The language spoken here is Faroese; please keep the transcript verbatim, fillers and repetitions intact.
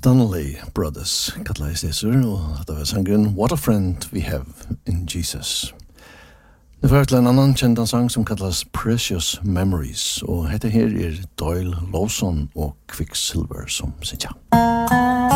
Stanley Brothers kallar det så och det var sangen What a Friend We Have in Jesus. Det var til en annan kjent sang som kallas Precious Memories, og dette her er Doyle Lawson og Quicksilver som sier ja.